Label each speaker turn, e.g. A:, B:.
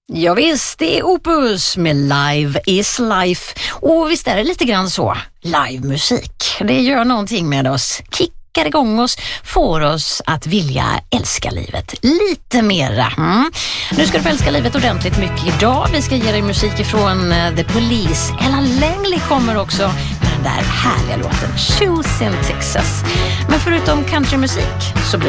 A: Ja visst, det är Opus med Live is Life. Och visst är det lite grann så, livemusik. Det gör någonting med oss, kickar igång oss, får oss att vilja älska livet lite mera. Nu ska du få älska livet ordentligt mycket idag. Vi ska ge dig musik ifrån The Police. Ella Langley kommer också med den där härliga låten Shoes in Texas. Men förutom countrymusik så blir